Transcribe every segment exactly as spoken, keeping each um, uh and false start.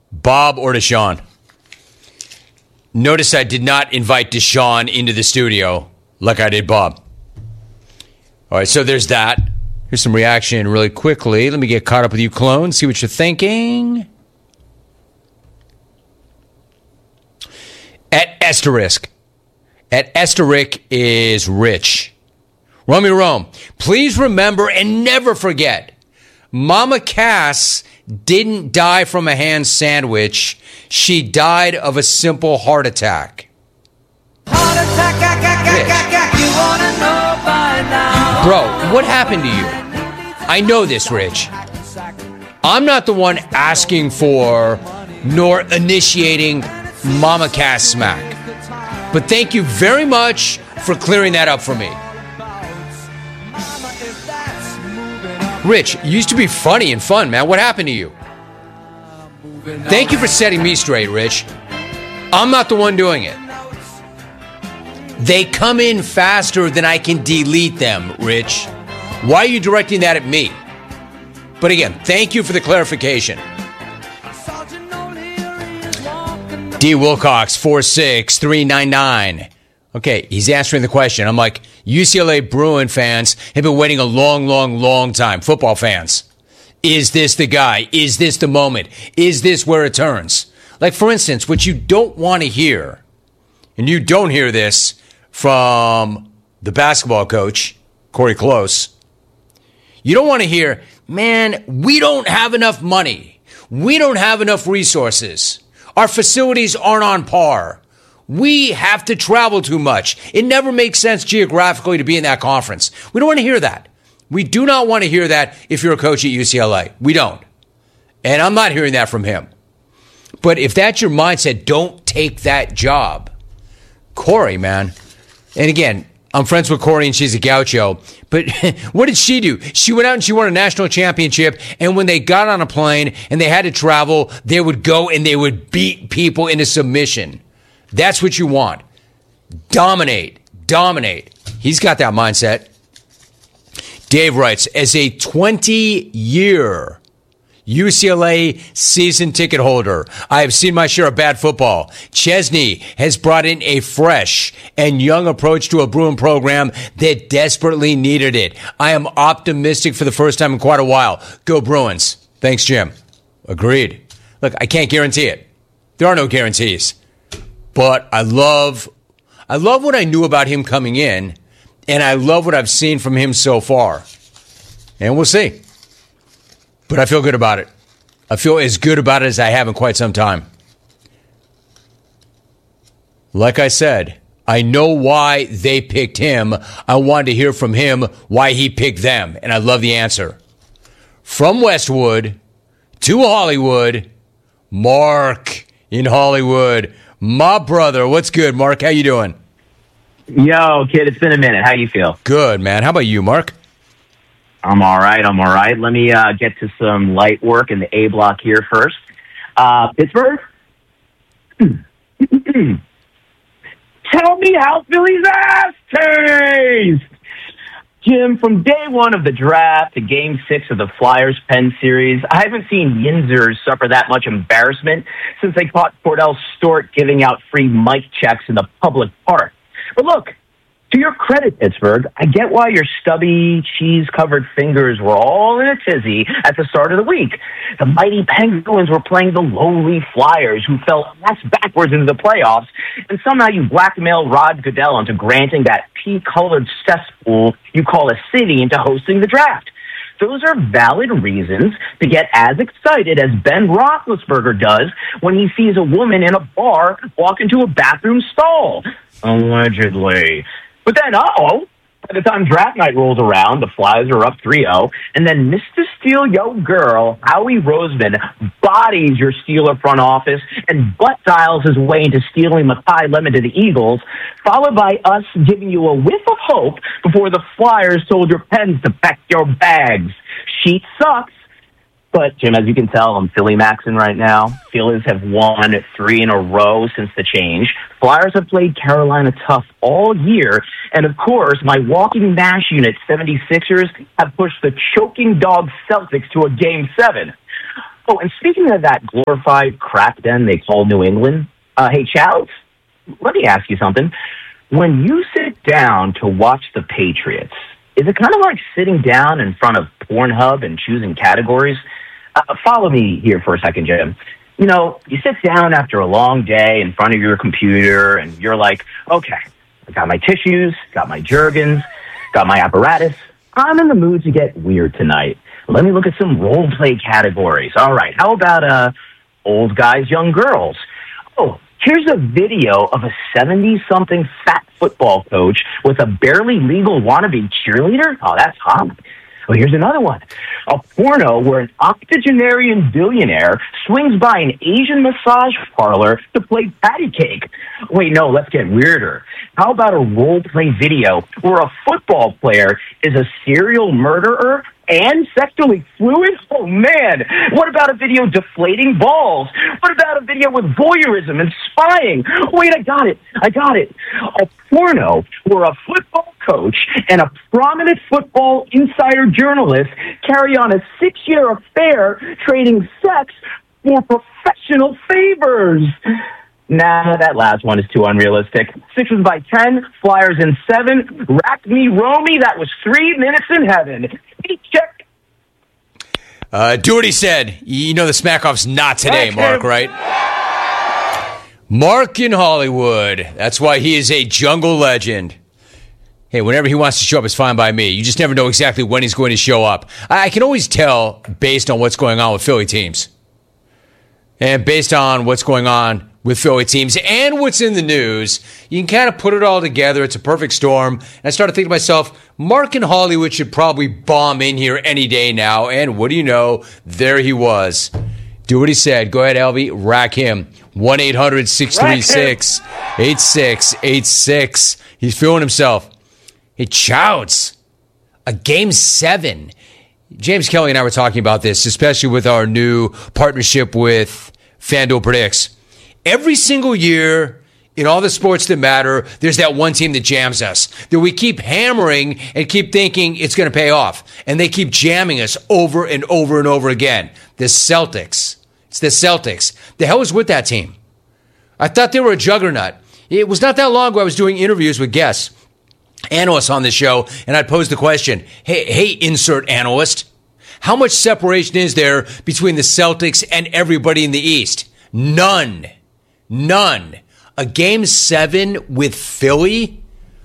Bob or Deshaun? Notice I did not invite Deshaun into the studio like I did Bob. All right, so there's that. Here's some reaction really quickly. Let me get caught up with you, clone, see what you're thinking. At Asterisk. At Asterisk is Rich. Romy Rome, please remember and never forget, Mama Cass didn't die from a ham sandwich. She died of a simple heart attack. Heart attack, you wanna know by now. Bro, what happened to you? I know this, Rich. I'm not the one asking for nor initiating Mama Cass smack. But thank you very much for clearing that up for me. Rich, you used to be funny and fun, man. What happened to you? Thank you for setting me straight, Rich. I'm not the one doing it. They come in faster than I can delete them, Rich. Why are you directing that at me? But again, thank you for the clarification. D. Wilcox, four six three nine nine. Okay, he's answering the question. I'm like, U C L A Bruin fans have been waiting a long, long, long time. Football fans. Is this the guy? Is this the moment? Is this where it turns? Like, for instance, what you don't want to hear, and you don't hear this from the basketball coach, Corey Close. You don't want to hear, man, we don't have enough money. We don't have enough resources. Our facilities aren't on par. We have to travel too much. It never makes sense geographically to be in that conference. We don't want to hear that. We do not want to hear that if you're a coach at U C L A. We don't. And I'm not hearing that from him. But if that's your mindset, don't take that job. Corey, man. And again, I'm friends with Corey and she's a gaucho. But what did she do? She went out and she won a national championship. And when they got on a plane and they had to travel, they would go and they would beat people into submission. That's what you want. Dominate. Dominate. He's got that mindset. Dave writes, as a twenty-year U C L A season ticket holder, I have seen my share of bad football. Chesney has brought in a fresh and young approach to a Bruin program that desperately needed it. I am optimistic for the first time in quite a while. Go Bruins. Thanks, Jim. Agreed. Look, I can't guarantee it. There are no guarantees. But I love, I love what I knew about him coming in, and I love what I've seen from him so far. And we'll see. But I feel good about it. I feel as good about it as I have in quite some time. Like I said, I know why they picked him. I wanted to hear from him why he picked them, and I love the answer. From Westwood to Hollywood, Mark in Hollywood. My brother, what's good, Mark? How you doing? Yo, kid, it's been a minute. How you feel? Good, man. How about you, Mark? I'm all right. I'm all right. Let me uh, get to some light work in the A block here first. Uh, Pittsburgh? Tell me how Philly's ass tastes! Jim, from day one of the draft to game six of the Flyers-Penn series, I haven't seen Yinzers suffer that much embarrassment since they caught Cordell Stewart giving out free mic checks in the public park. But look, to your credit, Pittsburgh, I get why your stubby, cheese-covered fingers were all in a tizzy at the start of the week. The mighty Penguins were playing the lowly Flyers, who fell ass backwards into the playoffs, and somehow you blackmailed Rod Goodell into granting that pea-colored cesspool you call a city into hosting the draft. Those are valid reasons to get as excited as Ben Roethlisberger does when he sees a woman in a bar walk into a bathroom stall. Allegedly. But then, uh-oh, by the time draft night rolls around, the Flyers are up three oh, and then Mister Steal Yo Girl, Howie Roseman, bodies your Steeler front office and butt dials his way into stealing Makai Lemon to the Eagles, followed by us giving you a whiff of hope before the Flyers told your Pens to pack your bags. Sheet sucks. But, Jim, as you can tell, I'm Philly maxing right now. Phillies have won three in a row since the change. Flyers have played Carolina tough all year. And, of course, my walking mash unit seventy-sixers have pushed the choking dog Celtics to a game seven. Oh, and speaking of that glorified crap den they call New England, uh, hey, Chowds, let me ask you something. When you sit down to watch the Patriots, is it kind of like sitting down in front of Pornhub and choosing categories? Uh, follow me here for a second, Jim. You know, you sit down after a long day in front of your computer, and you're like, okay, I got my tissues, got my Jergens, got my apparatus. I'm in the mood to get weird tonight. Let me look at some role play categories. All right, how about uh, old guys, young girls? Oh, here's a video of a seventy-something fat football coach with a barely legal wannabe cheerleader. Oh, that's hot. Oh, here's another one. A porno where an octogenarian billionaire swings by an Asian massage parlor to play patty cake. Wait, no, let's get weirder. How about a role-play video where a football player is a serial murderer and sexually fluid? Oh, man. What about a video deflating balls? What about a video with voyeurism and spying? Wait, I got it. I got it. A porno where a football coach and a prominent football insider journalist carry on a six-year affair trading sex for professional favors. Nah, that last one is too unrealistic. Sixers by ten, Flyers in seven. Rack me, Romy, that was three minutes in heaven. Hey, check. Uh, do what he said. You know the smack-off's not today, Mark, right? Mark in Hollywood. That's why he is a jungle legend. Hey, whenever he wants to show up is fine by me. You just never know exactly when he's going to show up. I can always tell based on what's going on with Philly teams. And based on what's going on with Philly teams and what's in the news, you can kind of put it all together. It's a perfect storm. And I started thinking to myself, Mark in Hollywood should probably bomb in here any day now. And what do you know? There he was. Do what he said. Go ahead, L V. Rack him. one eight hundred six three six eight six eight six. He's feeling himself. Hey, Chouts. A game seven. James Kelly and I were talking about this, especially with our new partnership with FanDuel Predicts. Every single year in all the sports that matter, there's that one team that jams us, that we keep hammering and keep thinking it's going to pay off. And they keep jamming us over and over and over again. The Celtics. It's the Celtics. The hell is with that team? I thought they were a juggernaut. It was not that long ago I was doing interviews with guests, analysts on the show, and I'd pose the question, hey, hey, insert analyst, how much separation is there between the Celtics and everybody in the East? None. None. A game seven with Philly?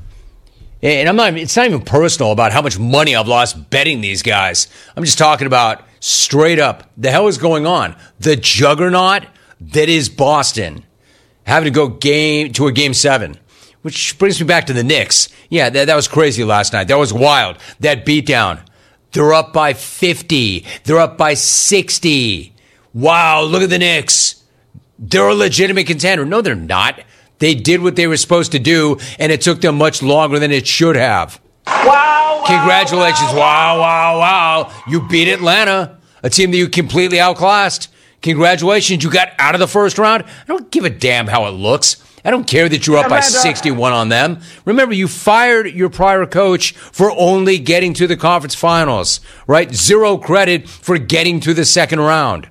And I'm not, it's not even personal about how much money I've lost betting these guys. I'm just talking about straight up, the hell is going on? The juggernaut that is Boston having to go game to a game seven. Which brings me back to the Knicks. Yeah, that, that was crazy last night. That was wild. That beatdown. They're up by fifty. They're up by sixty. Wow, look at the Knicks. They're a legitimate contender. No, they're not. They did what they were supposed to do, and it took them much longer than it should have. Wow, wow. Congratulations. Wow, wow, wow. You beat Atlanta, a team that you completely outclassed. Congratulations. You got out of the first round. I don't give a damn how it looks. I don't care that you're up by sixty-one on them. Remember, you fired your prior coach for only getting to the conference finals, right? Zero credit for getting to the second round.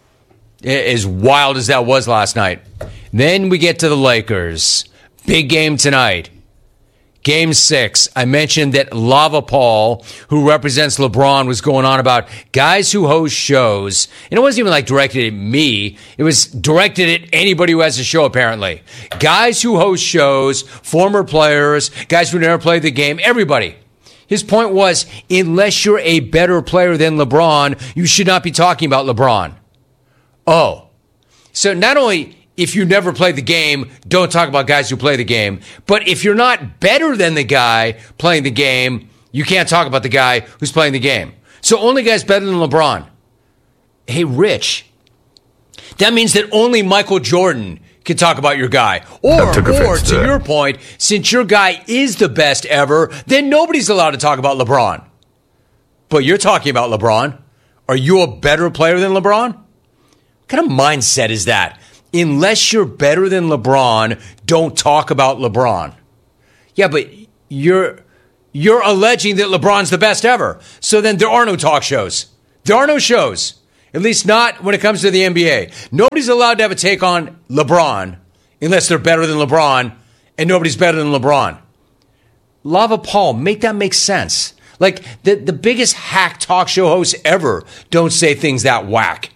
As wild as that was last night. Then we get to the Lakers. Big game tonight. Game six. I mentioned that Lava Paul, who represents LeBron, was going on about guys who host shows. And it wasn't even like directed at me. It was directed at anybody who has a show, apparently. Guys who host shows, former players, guys who never played the game, everybody. His point was, unless you're a better player than LeBron, you should not be talking about LeBron. Oh. So not only if you never played the game, don't talk about guys who play the game. But if you're not better than the guy playing the game, you can't talk about the guy who's playing the game. So only guys better than LeBron. Hey, Rich, that means that only Michael Jordan can talk about your guy. Or, or to, to your point, since your guy is the best ever, then nobody's allowed to talk about LeBron. But you're talking about LeBron. Are you a better player than LeBron? What kind of mindset is that? Unless you're better than LeBron, don't talk about LeBron. Yeah, but you're you're alleging that LeBron's the best ever. So then there are no talk shows. There are no shows. At least not when it comes to the N B A. Nobody's allowed to have a take on LeBron unless they're better than LeBron, and nobody's better than LeBron. Lava Paul, make that make sense. Like, the, the biggest hack talk show hosts ever don't say things that whack.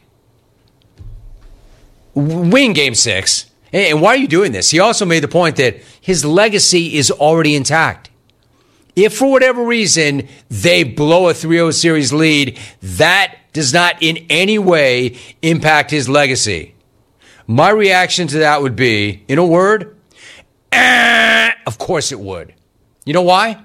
Win game six. And why are you doing this? He also made the point that his legacy is already intact. If for whatever reason they blow a three oh series lead, that does not in any way impact his legacy. My reaction to that would be, in a word, eh, of course it would. You know why?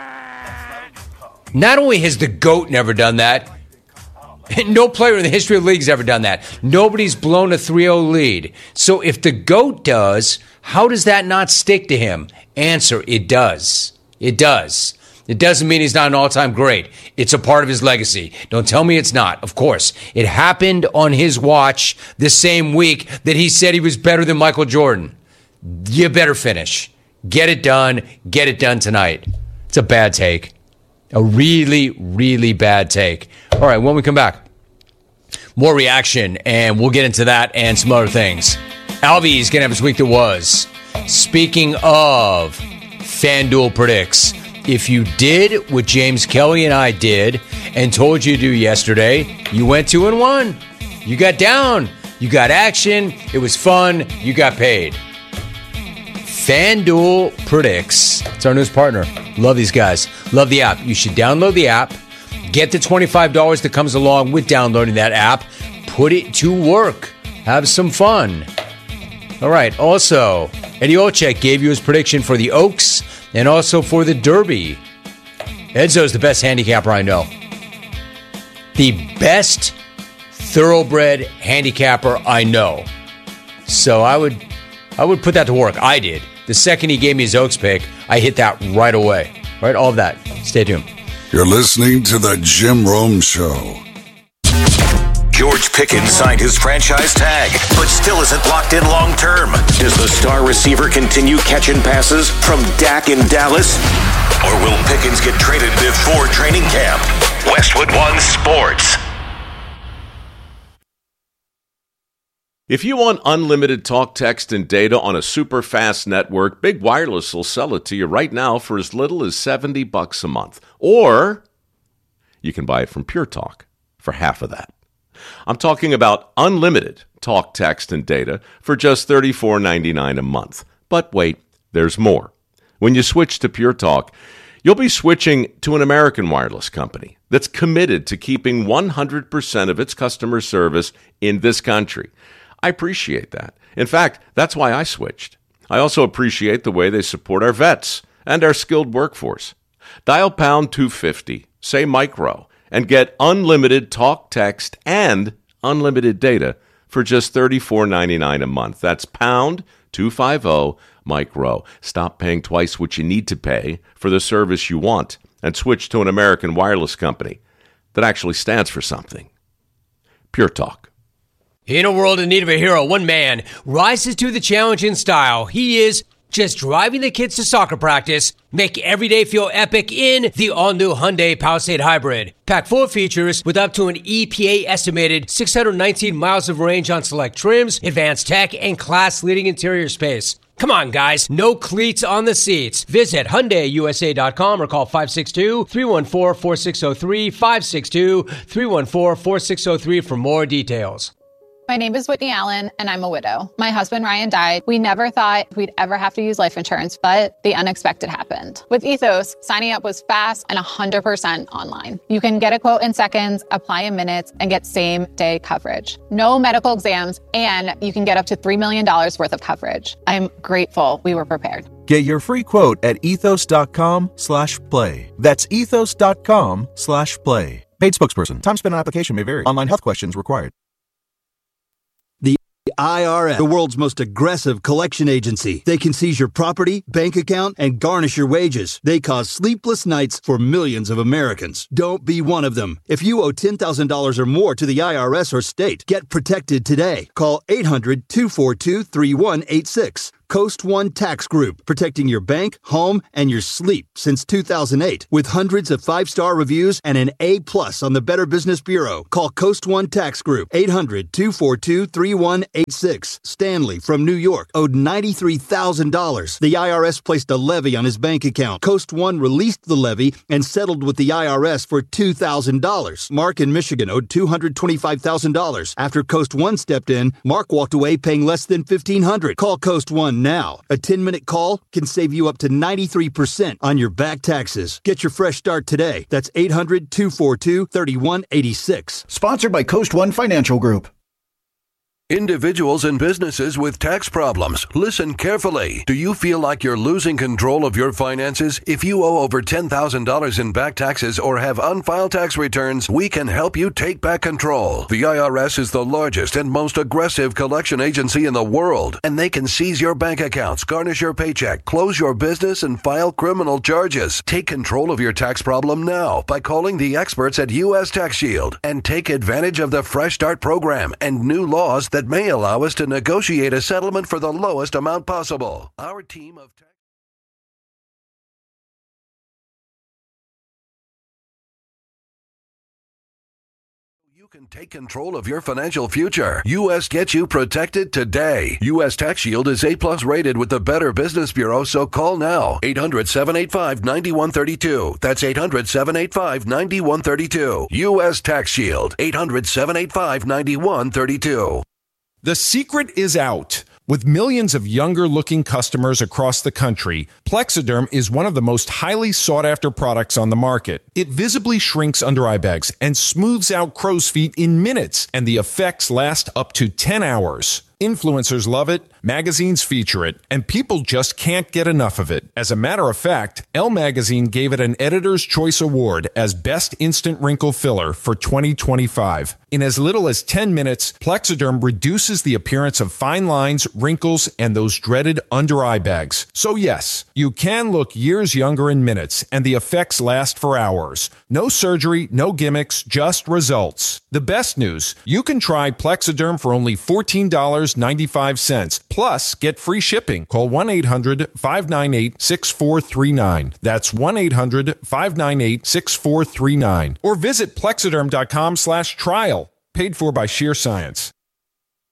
Not only has the GOAT never done that, no player in the history of the league has ever done that. Nobody's blown a three oh lead. So if the GOAT does, how does that not stick to him? Answer, it does. It does. It doesn't mean he's not an all-time great. It's a part of his legacy. Don't tell me it's not. Of course, it happened on his watch the same week that he said he was better than Michael Jordan. You better finish. Get it done. Get it done tonight. It's a bad take. A really, really bad take. All right, when we come back, more reaction, and we'll get into that and some other things. Alvy's going to have his week that was. Speaking of, FanDuel predicts, if you did what James Kelly and I did and told you to do yesterday, you went two and one. You got down. You got action. It was fun. You got paid. FanDuel predicts. It's our newest partner. Love these guys. Love the app. You should download the app. Get the twenty-five dollars that comes along with downloading that app. Put it to work. Have some fun. All right. Also, Eddie Olczyk gave you his prediction for the Oaks and also for the Derby. Edzo's the best handicapper I know. The best thoroughbred handicapper I know. So I would I would put that to work. I did. The second he gave me his Oaks pick, I hit that right away. Right? All of that. Stay tuned. You're listening to the Jim Rome Show. George Pickens signed his franchise tag, but still isn't locked in long term. Does the star receiver continue catching passes from Dak in Dallas? Or will Pickens get traded before training camp? Westwood One Sports. If you want unlimited talk, text, and data on a super fast network, Big Wireless will sell it to you right now for as little as seventy bucks a month. Or you can buy it from Pure Talk for half of that. I'm talking about unlimited talk, text, and data for just thirty-four ninety-nine a month. But wait, there's more. When you switch to Pure Talk, you'll be switching to an American wireless company that's committed to keeping one hundred percent of its customer service in this country. I appreciate that. In fact, that's why I switched. I also appreciate the way they support our vets and our skilled workforce. Dial pound two fifty, say micro, and get unlimited talk, text, and unlimited data for just thirty-four ninety-nine a month. That's pound two fifty, micro. Stop paying twice what you need to pay for the service you want and switch to an American wireless company that actually stands for something. Pure Talk. In a world in need of a hero, one man rises to the challenge in style. He is just driving the kids to soccer practice, make every day feel epic in the all-new Hyundai Palisade Hybrid. Packed full of features with up to an E P A-estimated six hundred nineteen miles of range on select trims, advanced tech, and class-leading interior space. Come on, guys. No cleats on the seats. Visit Hyundai U S A dot com or call five six two, three one four, four six zero three, five six two, three one four, four six zero three for more details. My name is Whitney Allen, and I'm a widow. My husband, Ryan, died. We never thought we'd ever have to use life insurance, but the unexpected happened. With Ethos, signing up was fast and one hundred percent online. You can get a quote in seconds, apply in minutes, and get same-day coverage. No medical exams, and you can get up to three million dollars worth of coverage. I'm grateful we were prepared. Get your free quote at ethos dot com slash play. That's ethos dot com slash play. Paid spokesperson. Time spent on application may vary. Online health questions required. I R S, the world's most aggressive collection agency. They can seize your property, bank account, and garnish your wages. They cause sleepless nights for millions of Americans. Don't be one of them. If you owe ten thousand dollars or more to the I R S or state, get protected today. Call eight hundred, two four two, three one eight six. Coast One Tax Group, protecting your bank, home, and your sleep since two thousand eight. With hundreds of five-star reviews and an A plus on the Better Business Bureau. Call Coast One Tax Group, eight hundred, two four two, three one eight six. Stanley from New York owed ninety-three thousand dollars. The I R S placed a levy on his bank account. Coast One released the levy and settled with the I R S for two thousand dollars. Mark in Michigan owed two hundred twenty-five thousand dollars. After Coast One stepped in, Mark walked away paying less than fifteen hundred dollars. Call Coast One now. A ten-minute call can save you up to ninety-three percent on your back taxes. Get your fresh start today. That's eight hundred, two four two, three one eight six. Sponsored by Coast One Financial Group. Individuals and businesses with tax problems, listen carefully. Do you feel like you're losing control of your finances? If you owe over ten thousand dollars in back taxes or have unfiled tax returns, we can help you take back control. The I R S is the largest and most aggressive collection agency in the world, and they can seize your bank accounts, garnish your paycheck, close your business, and file criminal charges. Take control of your tax problem now by calling the experts at U S Tax Shield and take advantage of the Fresh Start program and new laws that that may allow us to negotiate a settlement for the lowest amount possible. Our team of tax You can take control of your financial future. U S gets you protected today. U S Tax Shield is A plus rated with the Better Business Bureau, so call now. eight hundred, seven eight five, nine one three two. That's eight hundred, seven eight five, nine one three two. U S Tax Shield. eight hundred, seven eight five, nine one three two. The secret is out. With millions of younger-looking customers across the country, Plexiderm is one of the most highly sought-after products on the market. It visibly shrinks under-eye bags and smooths out crow's feet in minutes, and the effects last up to ten hours. Influencers love it, magazines feature it, and people just can't get enough of it. As a matter of fact, Elle Magazine gave it an Editor's Choice Award as Best Instant Wrinkle Filler for twenty twenty-five. In as little as ten minutes, Plexiderm reduces the appearance of fine lines, wrinkles, and those dreaded under-eye bags. So yes, you can look years younger in minutes, and the effects last for hours. No surgery, no gimmicks, just results. The best news, you can try Plexiderm for only fourteen dollars and ninety-five cents. Plus, get free shipping. Call one eight hundred, five nine eight, six four three nine. That's one eight hundred, five nine eight, six four three nine. Or visit Plexiderm dot com slash trial. Paid for by Sheer Science.